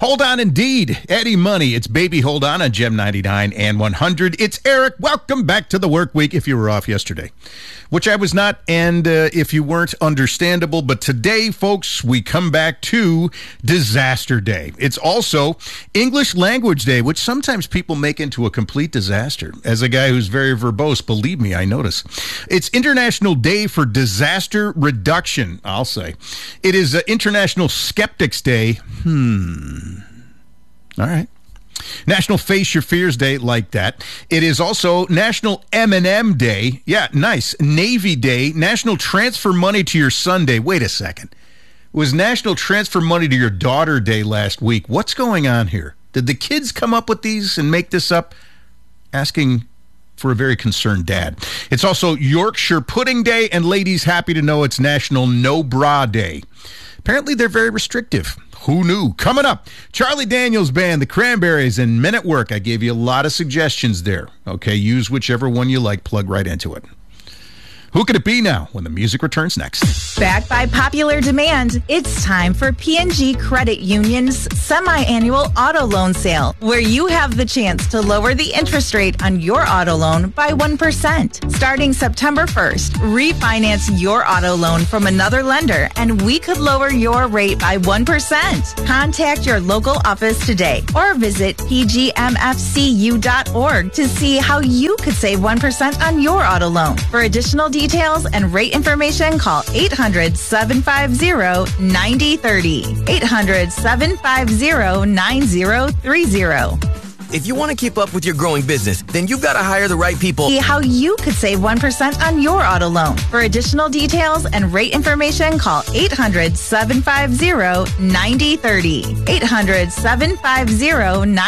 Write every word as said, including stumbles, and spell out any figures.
Hold on, indeed. Eddie Money. It's Baby Hold On on Gem ninety-nine and one hundred. It's Eric. Welcome back to the work week if you were off yesterday, which I was not, and uh, if you weren't, understandable. But today, folks, we come back to Disaster Day. It's also English Language Day, which sometimes people make into a complete disaster. As a guy who's very verbose, believe me, I notice. It's International Day for Disaster Reduction, I'll say. It is uh, International Skeptics Day. Hmm. All right. National Face Your Fears Day, like that. It is also National M and M Day. Yeah, nice. Navy Day. National Transfer Money to Your Son Day. Wait a second. It was National Transfer Money to Your Daughter Day last week. What's going on here? Did the kids come up with these and make this up? Asking for a very concerned dad. It's also Yorkshire Pudding Day, and ladies, happy to know it's National No Bra Day. Apparently, they're very restrictive. Who knew? Coming up, Charlie Daniels Band, the Cranberries, and Men at Work. I gave you a lot of suggestions there. Okay, use whichever one you like. Plug right into it. Who could it be now when the music returns next? Backed by popular demand, it's time for P and G Credit Union's semi-annual auto loan sale, where you have the chance to lower the interest rate on your auto loan by one percent. Starting September first, refinance your auto loan from another lender, and we could lower your rate by one percent. Contact your local office today or visit p g m f c u dot org to see how you could save one percent on your auto loan. For additional details, Details and rate information, call eight hundred, seven five zero, nine zero three zero. eight hundred, seven five zero, nine zero three zero. If you want to keep up with your growing business, then you've got to hire the right people. See how you could save one percent on your auto loan. For additional details and rate information, call eight hundred, seven five zero, nine zero three zero. eight hundred, seven five zero, nine zero three zero.